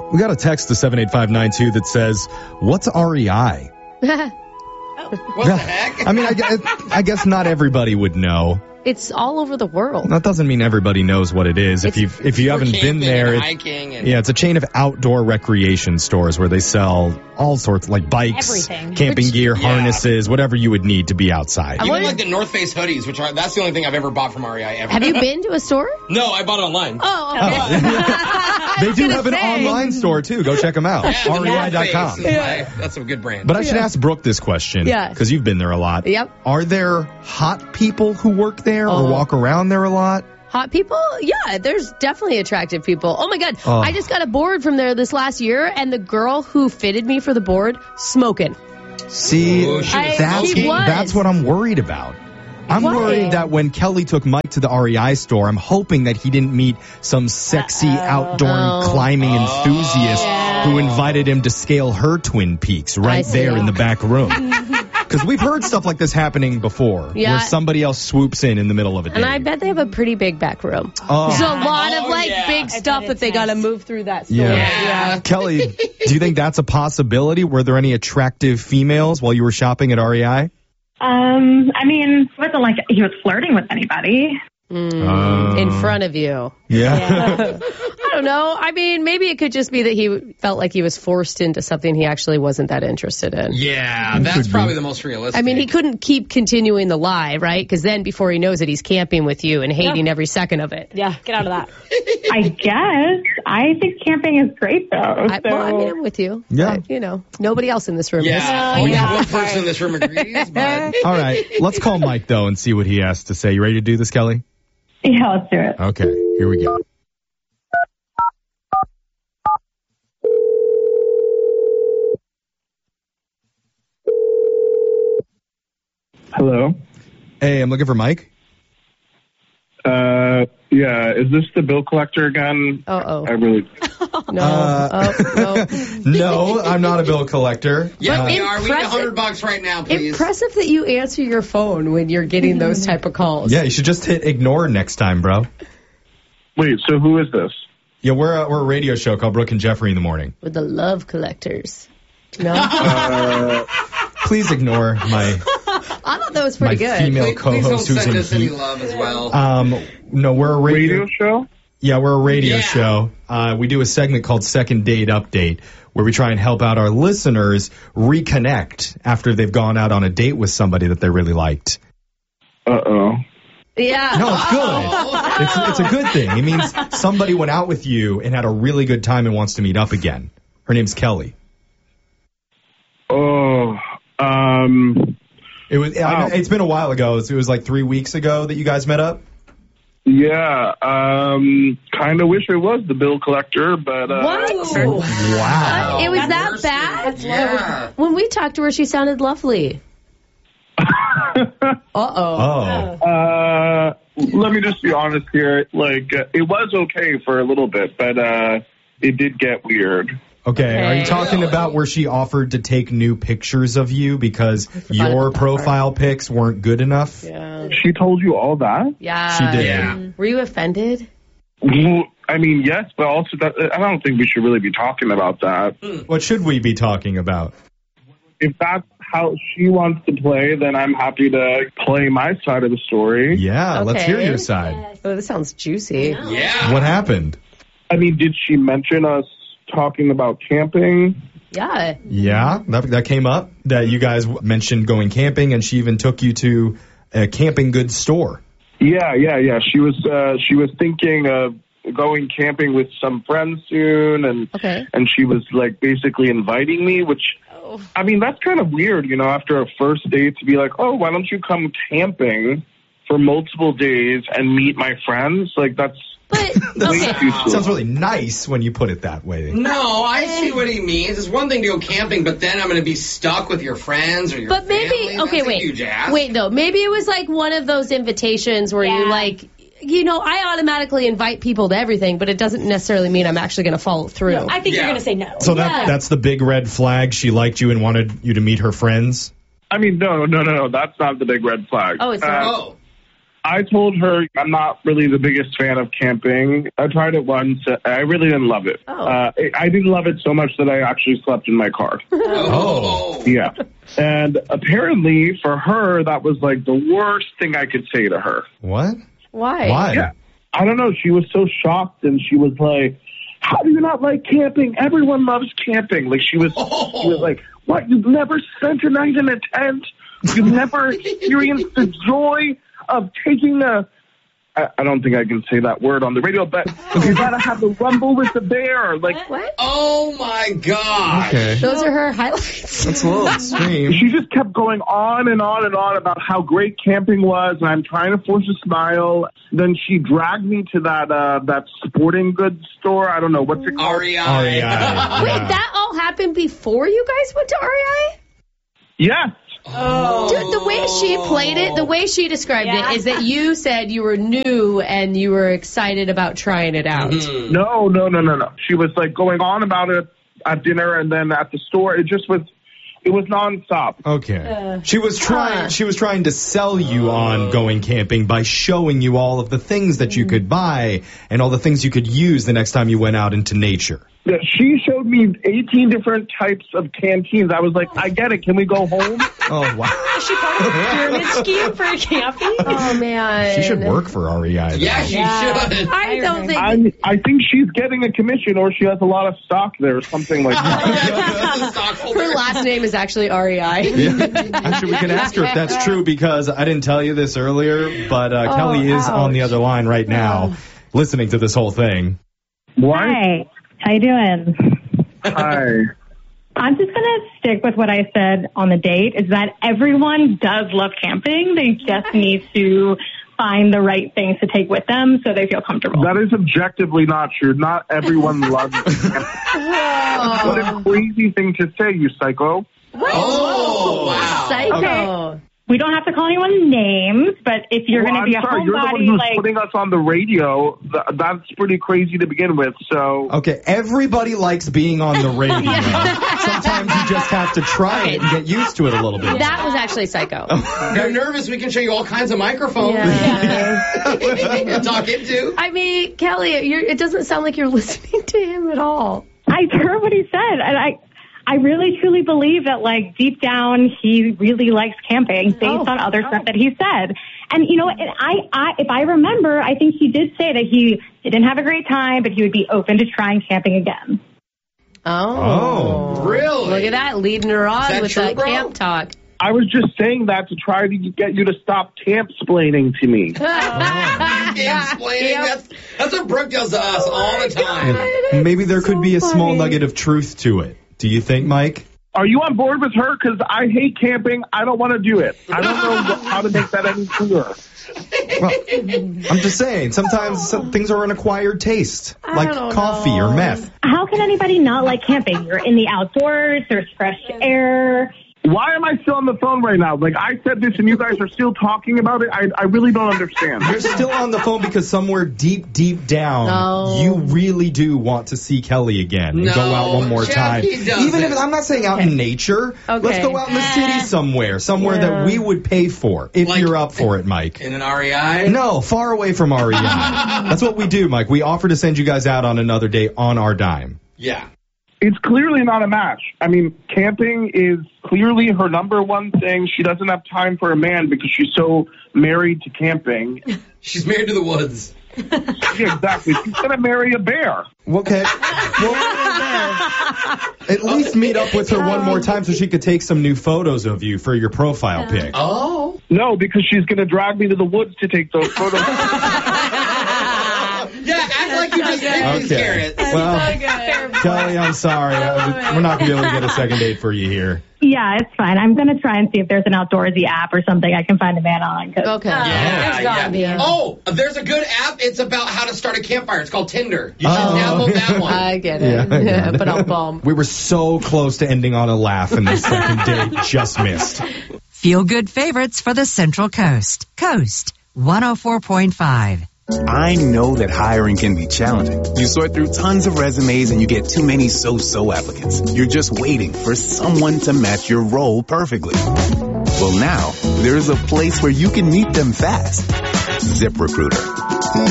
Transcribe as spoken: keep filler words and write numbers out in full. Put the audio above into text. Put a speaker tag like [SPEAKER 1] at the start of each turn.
[SPEAKER 1] We got a text to seven eight five nine two that says, what's R E I?
[SPEAKER 2] What the heck?
[SPEAKER 1] I mean, I guess, I guess not everybody would know.
[SPEAKER 3] It's all over the world.
[SPEAKER 1] That doesn't mean everybody knows what it is. If you if you haven't been there,
[SPEAKER 2] and
[SPEAKER 1] it,
[SPEAKER 2] hiking and
[SPEAKER 1] yeah, it's a chain of outdoor recreation stores where they sell all sorts, like bikes,
[SPEAKER 4] Everything.
[SPEAKER 1] camping
[SPEAKER 3] Which-
[SPEAKER 1] gear,
[SPEAKER 2] yeah.
[SPEAKER 1] harnesses, whatever you would need to be outside.
[SPEAKER 2] even
[SPEAKER 3] wonder-
[SPEAKER 2] like the North Face hoodies, which are that's the only thing I've ever bought from R E I ever.
[SPEAKER 3] Have you been to a store?
[SPEAKER 2] No, I bought it online.
[SPEAKER 3] Oh, okay.
[SPEAKER 1] They do
[SPEAKER 3] gonna
[SPEAKER 1] have an
[SPEAKER 3] say.
[SPEAKER 1] online store too. Go check them out.
[SPEAKER 2] Yeah, the
[SPEAKER 1] R E I dot
[SPEAKER 2] North
[SPEAKER 1] com.
[SPEAKER 2] Face is my- that's a good brand.
[SPEAKER 1] But I should ask Brooke this question.
[SPEAKER 3] Yeah.
[SPEAKER 1] Because you've been there a lot.
[SPEAKER 3] Yep.
[SPEAKER 1] Are there hot people who work there
[SPEAKER 3] Oh.
[SPEAKER 1] or walk around there a lot?
[SPEAKER 3] Hot people? Yeah, there's definitely attractive people. Oh my God.
[SPEAKER 1] Oh.
[SPEAKER 3] I just got a board from there this last year, and the girl who fitted me for the board, smoking.
[SPEAKER 1] See,
[SPEAKER 2] Oh, she
[SPEAKER 3] was
[SPEAKER 1] that's,
[SPEAKER 3] smoking? was.
[SPEAKER 1] that's what I'm worried about. I'm
[SPEAKER 3] Why?
[SPEAKER 1] worried that when Kelly took Mike to the R E I store, I'm hoping that he didn't meet some sexy outdoor
[SPEAKER 3] Oh.
[SPEAKER 1] climbing enthusiast
[SPEAKER 4] Yeah.
[SPEAKER 1] who invited him to scale her Twin Peaks right
[SPEAKER 3] see.
[SPEAKER 1] there in the back room. Because we've heard stuff like this happening before,
[SPEAKER 3] Yeah.
[SPEAKER 1] where somebody else swoops in in the middle of a day.
[SPEAKER 3] And I bet they have a pretty big back room.
[SPEAKER 1] Oh.
[SPEAKER 3] There's a lot of
[SPEAKER 2] Oh,
[SPEAKER 3] like
[SPEAKER 2] yeah.
[SPEAKER 3] big
[SPEAKER 4] I
[SPEAKER 3] stuff
[SPEAKER 4] bet
[SPEAKER 3] that
[SPEAKER 4] it's
[SPEAKER 3] they got to
[SPEAKER 4] nice.
[SPEAKER 3] move through that store.
[SPEAKER 1] Yeah.
[SPEAKER 2] Yeah.
[SPEAKER 1] Kelly, do you think that's a possibility? Were there any attractive females while you were shopping at R E I?
[SPEAKER 5] Um, I mean, it wasn't like he was flirting with anybody.
[SPEAKER 3] Mm, in front of you.
[SPEAKER 1] Yeah.
[SPEAKER 3] I don't know. I mean, maybe it could just be that he felt like he was forced into something he actually wasn't that interested in.
[SPEAKER 2] Yeah, that's
[SPEAKER 1] be.
[SPEAKER 2] probably the most realistic.
[SPEAKER 3] I mean, he couldn't keep continuing the lie, right? Because then before he knows it, he's camping with you and hating
[SPEAKER 4] Yeah.
[SPEAKER 3] every second of it.
[SPEAKER 4] Yeah, get out of that.
[SPEAKER 5] I guess. I think camping is great, though.
[SPEAKER 3] I,
[SPEAKER 5] so.
[SPEAKER 3] well, I mean, I'm with you.
[SPEAKER 1] Yeah.
[SPEAKER 3] But, you know, nobody else in this room is.
[SPEAKER 2] Yeah,
[SPEAKER 4] Oh,
[SPEAKER 2] only
[SPEAKER 4] yeah.
[SPEAKER 2] one person in this room agrees, but
[SPEAKER 1] All right. Let's call Mike, though, and see what he has to say. You ready to do this, Kelly?
[SPEAKER 5] Yeah, let's do it.
[SPEAKER 1] Okay. Here we go.
[SPEAKER 6] Hello.
[SPEAKER 1] Hey, I'm looking for Mike.
[SPEAKER 6] Uh, yeah. Is this the bill collector again?
[SPEAKER 3] Uh-oh.
[SPEAKER 6] I really.
[SPEAKER 3] No.
[SPEAKER 1] Uh,
[SPEAKER 3] oh, no.
[SPEAKER 1] No, I'm not a bill collector.
[SPEAKER 2] yeah,
[SPEAKER 3] But
[SPEAKER 2] we are. We need a
[SPEAKER 3] impressive-
[SPEAKER 2] hundred bucks right now, please.
[SPEAKER 3] Impressive that you answer your phone when you're getting those type of calls.
[SPEAKER 1] Yeah, you should just hit ignore next time, bro.
[SPEAKER 6] Wait. So who is this?
[SPEAKER 1] Yeah, we're a, we're a radio show called Brooke and Jeffrey in the Morning.
[SPEAKER 3] With the love collectors. No?
[SPEAKER 6] Uh,
[SPEAKER 1] Please ignore my
[SPEAKER 3] I thought that was
[SPEAKER 1] my
[SPEAKER 3] pretty good.
[SPEAKER 1] female
[SPEAKER 2] please, please don't
[SPEAKER 1] co-host
[SPEAKER 2] send
[SPEAKER 1] Susan
[SPEAKER 2] us any
[SPEAKER 1] Heath.
[SPEAKER 2] love as well.
[SPEAKER 1] Um, no, we're a radio.
[SPEAKER 6] radio show.
[SPEAKER 1] Yeah, we're a radio
[SPEAKER 2] Yeah.
[SPEAKER 1] show. Uh, we do a segment called Second Date Update, where we try and help out our listeners reconnect after they've gone out on a date with somebody that they really liked.
[SPEAKER 6] Uh oh.
[SPEAKER 3] Yeah.
[SPEAKER 1] No, it's good. It's, it's a good thing. It means somebody went out with you and had a really good time and wants to meet up again. Her name's Kelly.
[SPEAKER 6] Oh. Um.
[SPEAKER 1] It was. I mean, it's been a while ago. It was like three weeks ago that you guys met up.
[SPEAKER 6] Yeah. Um. Kind of wish it was the bill collector, but. Uh,
[SPEAKER 3] What?
[SPEAKER 1] Wow.
[SPEAKER 3] It was
[SPEAKER 2] That's
[SPEAKER 3] that
[SPEAKER 2] worse
[SPEAKER 3] bad?
[SPEAKER 2] than- Yeah.
[SPEAKER 3] When we talked to her, she sounded lovely. Uh-oh.
[SPEAKER 1] Oh.
[SPEAKER 6] Uh, let me just be honest here. Like, uh, it was okay for a little bit, but uh, it did get weird.
[SPEAKER 1] Okay. Are you
[SPEAKER 3] Okay.
[SPEAKER 1] talking about where she offered to take new pictures of you because your
[SPEAKER 3] about that
[SPEAKER 1] profile pics weren't good enough?
[SPEAKER 3] Yeah.
[SPEAKER 6] She told you all that?
[SPEAKER 3] Yeah.
[SPEAKER 1] She did.
[SPEAKER 2] Yeah.
[SPEAKER 3] Were you offended?
[SPEAKER 6] Well, I mean, yes, but also that, I don't think we should really be talking about that.
[SPEAKER 1] What should we be talking about?
[SPEAKER 6] If that's how she wants to play, then I'm happy to play my side of the story.
[SPEAKER 1] Yeah, let's
[SPEAKER 3] Okay.
[SPEAKER 1] hear your side.
[SPEAKER 3] Oh, this sounds juicy.
[SPEAKER 2] Yeah.
[SPEAKER 1] What happened?
[SPEAKER 6] I mean, did she mention us talking about camping?
[SPEAKER 3] Yeah.
[SPEAKER 1] Yeah, that, that came up, that you guys mentioned going camping, and she even took you to a camping goods store.
[SPEAKER 6] Yeah, yeah, yeah. She was uh, she was thinking of going camping with some friends soon, and
[SPEAKER 3] Okay.
[SPEAKER 6] and she was like basically inviting me, which
[SPEAKER 3] Oh.
[SPEAKER 6] I mean that's kind of weird, you know, after a first date to be like, oh, why don't you come camping for multiple days and meet my friends? Like that's
[SPEAKER 3] But
[SPEAKER 6] way too soon.
[SPEAKER 1] Sounds really nice when you put it that way.
[SPEAKER 2] No, I see what he means. It's one thing to go camping, but then I'm going to be stuck with your friends or your
[SPEAKER 3] But maybe,
[SPEAKER 2] family.
[SPEAKER 3] okay,
[SPEAKER 2] That's a
[SPEAKER 3] wait.
[SPEAKER 2] huge ask.
[SPEAKER 3] Wait, though. Maybe it was like one of those invitations where you
[SPEAKER 4] Yeah.
[SPEAKER 3] like, you know, I automatically invite people to everything, but it doesn't necessarily mean I'm actually going to follow through.
[SPEAKER 4] No, I think
[SPEAKER 2] Yeah.
[SPEAKER 4] you're going to say no.
[SPEAKER 1] So that
[SPEAKER 3] Yeah.
[SPEAKER 1] that's the big red flag. She liked you and wanted you to meet her friends.
[SPEAKER 6] I mean, no, no, no, no. That's not the big red flag.
[SPEAKER 3] Oh, it's
[SPEAKER 6] Uh,
[SPEAKER 3] not.
[SPEAKER 2] Oh.
[SPEAKER 6] I told her I'm not really the biggest fan of camping. I tried it once. I really didn't love it.
[SPEAKER 3] Oh.
[SPEAKER 6] Uh, I didn't love it so much that I actually slept in my car.
[SPEAKER 2] Oh.
[SPEAKER 6] Yeah. And apparently for her, that was like the worst thing I could say to her.
[SPEAKER 1] What?
[SPEAKER 3] Why?
[SPEAKER 1] Why?
[SPEAKER 6] Yeah. I don't know. She was so shocked, and she was like, how do you not like camping? Everyone loves camping. Like, she was,
[SPEAKER 2] Oh.
[SPEAKER 6] she was like, what? You've never spent a night in a tent? You've never experienced the joy of taking a, I, I don't think I can say that word on the radio, but you gotta have the rumble with the bear. Like,
[SPEAKER 3] What?
[SPEAKER 2] Oh, my God.
[SPEAKER 1] Okay.
[SPEAKER 3] Those are her highlights.
[SPEAKER 1] That's a little extreme.
[SPEAKER 6] she just kept going on and on and on about how great camping was, and I'm trying to force a smile. Then she dragged me to that uh, that sporting goods store. I don't know, what's it called?
[SPEAKER 2] R E I.
[SPEAKER 1] R E I.
[SPEAKER 3] Wait,
[SPEAKER 1] Yeah.
[SPEAKER 3] that all happened before you guys went to R E I?
[SPEAKER 6] Yes.
[SPEAKER 2] Oh.
[SPEAKER 3] Dude, the way she played it, the way she described
[SPEAKER 5] Yeah.
[SPEAKER 3] it, is that you said you were new and you were excited about trying it out.
[SPEAKER 2] Mhm.
[SPEAKER 6] No, no, no, no, no. She was like going on about it at dinner and then at the store. It just was, it was nonstop.
[SPEAKER 1] Okay.
[SPEAKER 3] Uh,
[SPEAKER 1] she was trying
[SPEAKER 3] huh.
[SPEAKER 1] she was trying to sell you on going camping by showing you all of the things that you could buy and all the things you could use the next time you went out into nature.
[SPEAKER 6] Yeah, she showed me eighteen different types of canteens. I was like, I get it. Can we go home?
[SPEAKER 1] Oh, wow.
[SPEAKER 5] Is she part of the pyramid scheme for camping?
[SPEAKER 3] Oh, man.
[SPEAKER 1] She should work for R E I. then.
[SPEAKER 2] Yeah, she
[SPEAKER 5] Yeah.
[SPEAKER 2] should.
[SPEAKER 3] I don't think...
[SPEAKER 6] I I think she's getting a commission, or she has a lot of stock there, or something like that.
[SPEAKER 2] The stockholder.
[SPEAKER 3] Her last name is actually R E I.
[SPEAKER 1] Yeah. Actually, we can ask her if that's true because I didn't tell you this earlier, but uh,
[SPEAKER 3] Oh,
[SPEAKER 1] Kelly is on the
[SPEAKER 3] ouch.
[SPEAKER 1] other line right now listening to this whole thing.
[SPEAKER 6] What?
[SPEAKER 5] Hi. How you doing?
[SPEAKER 6] Hi.
[SPEAKER 5] I'm just going to stick with what I said on the date, is that everyone does love camping. They just need to find the right things to take with them so they feel comfortable.
[SPEAKER 6] That is objectively not true. Not everyone loves camping. What a crazy thing to say, you psycho.
[SPEAKER 2] Oh, wow.
[SPEAKER 3] Psycho.
[SPEAKER 5] We don't have to call anyone names, but if you're
[SPEAKER 6] Well,
[SPEAKER 5] going to be
[SPEAKER 6] I'm
[SPEAKER 5] a
[SPEAKER 6] sorry, you're the one
[SPEAKER 5] homebody,
[SPEAKER 6] who's
[SPEAKER 5] like...
[SPEAKER 6] putting us on the radio. Th- that's pretty crazy to begin with. So
[SPEAKER 1] Okay, everybody likes being on the radio. Sometimes you just have to try it and get used to it a little bit.
[SPEAKER 3] That was actually psycho.
[SPEAKER 2] If you're nervous, we can show you all kinds of microphones
[SPEAKER 3] Yeah.
[SPEAKER 2] to talk into.
[SPEAKER 3] I mean, Kelly, you're, it doesn't sound like you're listening to him at all.
[SPEAKER 5] I heard what he said, and I, I really truly believe that, like, deep down, he really likes camping based
[SPEAKER 3] Oh,
[SPEAKER 5] on other
[SPEAKER 3] oh.
[SPEAKER 5] stuff that he said. And you know, and I, I, if I remember, I think he did say that he didn't have a great time, but he would be open to trying camping again.
[SPEAKER 3] Oh.
[SPEAKER 1] Oh.
[SPEAKER 2] Really?
[SPEAKER 3] Look at that, leading her on
[SPEAKER 2] that
[SPEAKER 3] with
[SPEAKER 2] true,
[SPEAKER 3] that
[SPEAKER 2] bro?
[SPEAKER 3] camp talk.
[SPEAKER 6] I was just saying that to try to get you to stop camp-splaining to me.
[SPEAKER 2] Explaining. That's, that's what Brooke does to us all the time.
[SPEAKER 1] Maybe there could
[SPEAKER 3] So
[SPEAKER 1] be a small
[SPEAKER 3] funny.
[SPEAKER 1] nugget of truth to it. Do you think, Mike?
[SPEAKER 6] Are you on board with her? Because I hate camping. I don't want to do it. I don't know wh- how to make that any clearer.
[SPEAKER 1] Well, I'm just saying, sometimes some things are an acquired taste, like
[SPEAKER 3] don't
[SPEAKER 1] coffee
[SPEAKER 3] know.
[SPEAKER 1] or meth.
[SPEAKER 5] How can anybody not like camping? You're in the outdoors, there's fresh air.
[SPEAKER 6] Why am I still on the phone right now? Like, I said this and you guys are still talking about it? I, I really don't understand.
[SPEAKER 1] You're still on the phone because somewhere deep, deep down,
[SPEAKER 3] No.
[SPEAKER 1] you really do want to see Kelly again and
[SPEAKER 2] No,
[SPEAKER 1] go out one more
[SPEAKER 2] Jeff,
[SPEAKER 1] time.
[SPEAKER 2] he doesn't.
[SPEAKER 1] Even if I'm not saying out in nature, let's
[SPEAKER 3] Okay.
[SPEAKER 1] go out in the city somewhere, somewhere
[SPEAKER 3] Yeah.
[SPEAKER 1] that we would pay for if
[SPEAKER 2] Like-
[SPEAKER 1] you're up for it, Mike.
[SPEAKER 2] In an R E I?
[SPEAKER 1] No, far away from R E I. That's what we do, Mike. We offer to send you guys out on another day on our dime.
[SPEAKER 2] Yeah.
[SPEAKER 6] It's clearly not a match. I mean, camping is clearly her number one thing. She doesn't have time for a man because she's so married to camping.
[SPEAKER 2] She's married to the woods.
[SPEAKER 6] Yeah, exactly. She's going to marry a bear.
[SPEAKER 1] Okay. Well, at least meet up with her one more time so she could take some new photos of you for your profile pic.
[SPEAKER 2] Oh.
[SPEAKER 6] No, because she's going to drag me to the woods to take those photos.
[SPEAKER 2] Yeah, act like you just picked these
[SPEAKER 1] Okay.
[SPEAKER 2] carrots.
[SPEAKER 1] Well, Kelly, I'm sorry. I- We're not going to be able to get a second date for you here.
[SPEAKER 5] Yeah, it's fine. I'm going to try and see if there's an outdoorsy app or something I can find a man on. 'cause-
[SPEAKER 3] Okay.
[SPEAKER 2] Yeah,
[SPEAKER 3] There's gotta be.
[SPEAKER 2] yeah. Oh, there's a good app. It's about how to start a campfire. It's called Tinder. You should
[SPEAKER 1] Oh.
[SPEAKER 2] download that one.
[SPEAKER 3] I get it.
[SPEAKER 1] Yeah, I get it.
[SPEAKER 3] But I'll bum.
[SPEAKER 1] We were so close to ending on a laugh, and the second date just missed.
[SPEAKER 4] Feel good favorites for the Central Coast. Coast one oh four point five.
[SPEAKER 7] I know that hiring can be challenging. You sort through tons of resumes and you get too many so-so applicants. You're just waiting for someone to match your role perfectly. Well, now, there's a place where you can meet them fast. ZipRecruiter.